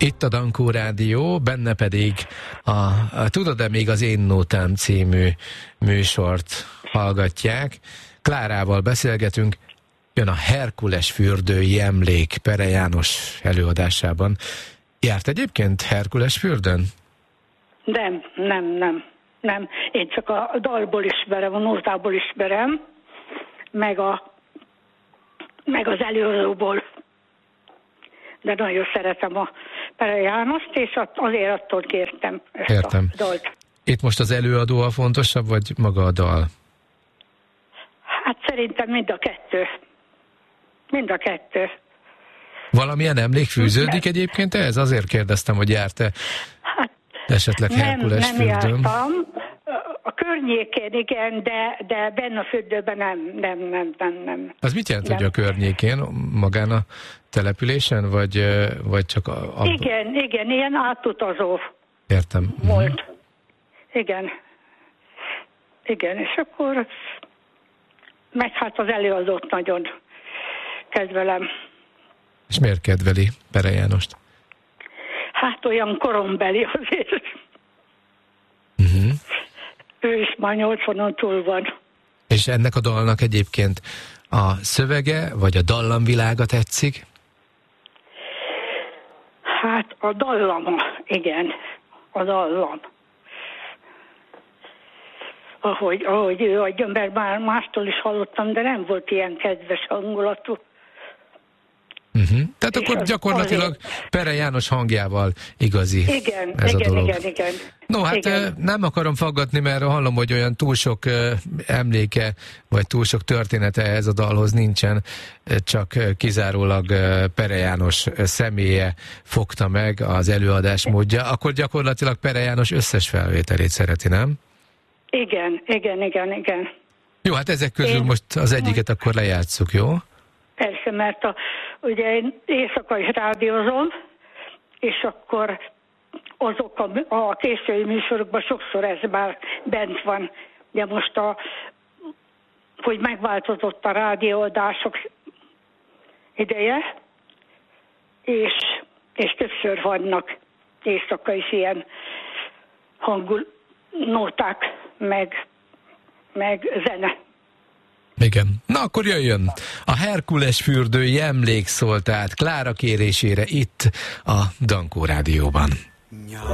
Itt a Dankó Rádió, benne pedig a Tudod-e még az Én Nótám című műsort hallgatják. Klárával beszélgetünk, jön a Herkules fürdői emlék Pere János előadásában. Járt egyébként Herkules fürdőn? Nem. Én csak a dalból ismerem, a nótából ismerem, meg az előadóból. De nagyon szeretem a Pere Jánost, és azért attól kértem ezt a dalt. Itt most az előadó a fontosabb, vagy maga a dal? Hát szerintem mind a kettő. Valamilyen emlék fűződik egyébként ehhez? Azért kérdeztem, hogy járt-e esetleg Herkules fürdőn? Nem jártam. A környékén igen, de benne a fürdőben nem. Az mit jelent, hogy a környékén? Magán a településen, vagy csak Igen, ilyen átutazó. Értem. Volt. Igen, és akkor meg hát az előadót nagyon kedvelem. És miért kedveli Pere Jánost? Hát olyan korombeli azért. Ő is már 80-on túl van. És ennek a dalnak egyébként a szövege, vagy a dallamvilága tetszik? Hát a dallama, igen, a dallam. Ahogy ő adja, mert már mástól is hallottam, de nem volt ilyen kedves hangulatú. Tehát és akkor gyakorlatilag Pere János hangjával igazi ez a dolog. Igen. No, hát nem akarom faggatni, mert hallom, hogy olyan túl sok emléke, vagy túl sok története ez a dalhoz nincsen, csak kizárólag Pere János személye fogta meg az előadás módja. Akkor gyakorlatilag Pere János összes felvételét szereti, nem? Igen. Jó, hát ezek közül most az egyiket akkor lejátsszuk, jó? Persze, mert ugye én éjszaka is rádiózom, és akkor azok a késői műsorokban sokszor ez már bent van. De most hogy megváltozott a rádióadások ideje, és többször vannak éjszaka is ilyen nóták, meg zene. Igen. Na akkor jöjjön. A Herkules fürdői emlék szólt át Klára kérésére itt a Dankó Rádióban.